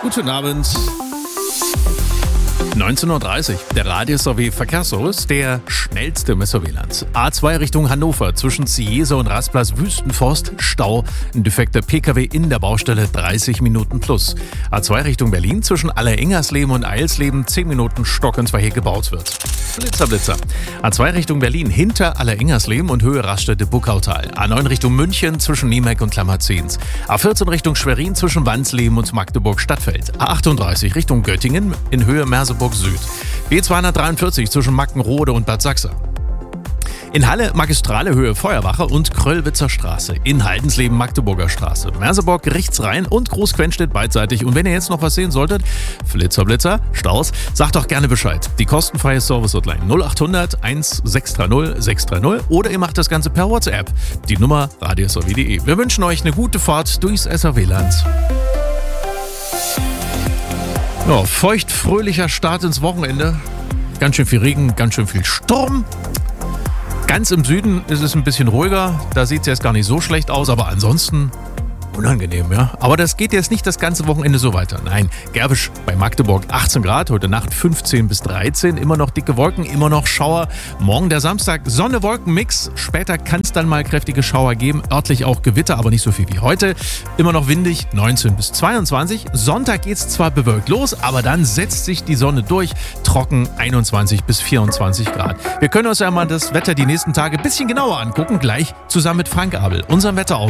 Guten Abend. 19.30 Uhr. Der Radius AW Verkehrsservice, der schnellste im SAW-Land. A2 Richtung Hannover, zwischen Ciesa und Rastplatz Wüstenforst, Stau. Ein defekter PKW in der Baustelle, 30 Minuten plus. A2 Richtung Berlin, zwischen Allerengersleben und Eilsleben, 10 Minuten stockend, weil hier gebaut wird. Blitzer. A2 Richtung Berlin, hinter Allerengersleben und Höhe Raststätte Buckautal. A9 Richtung München, zwischen Niemek und Klammerzehns. A14 Richtung Schwerin, zwischen Wansleben und Magdeburg-Stadtfeld. A38 Richtung Göttingen, in Höhe Merseburg Süd. B243 zwischen Mackenrode und Bad Sachsa. In Halle Magistrale Höhe Feuerwache und Kröllwitzer Straße. In Haldensleben Magdeburger Straße. Merseburg rechts rein und Großquenstedt beidseitig. Und wenn ihr jetzt noch was sehen solltet, Blitzer, Staus, sagt doch gerne Bescheid. Die kostenfreie Service-Hotline 0800 1630 630 oder ihr macht das Ganze per WhatsApp. Die Nummer radius.de. Wir wünschen euch eine gute Fahrt durchs SAW-Land. Ja, feucht-fröhlicher Start ins Wochenende. Ganz schön viel Regen, ganz schön viel Sturm. Ganz im Süden ist es ein bisschen ruhiger. Da sieht es jetzt gar nicht so schlecht aus, aber ansonsten unangenehm, ja. Aber das geht jetzt nicht das ganze Wochenende so weiter. Nein, Gerwisch bei Magdeburg 18 Grad, heute Nacht 15 bis 13, immer noch dicke Wolken, immer noch Schauer. Morgen der Samstag, Sonne-Wolken-Mix. Später kann es dann mal kräftige Schauer geben, örtlich auch Gewitter, aber nicht so viel wie heute. Immer noch windig, 19 bis 22. Sonntag geht es zwar bewölkt los, aber dann setzt sich die Sonne durch, trocken 21 bis 24 Grad. Wir können uns ja mal das Wetter die nächsten Tage ein bisschen genauer angucken, gleich zusammen mit Frank Abel, unserem Wetterausrüster.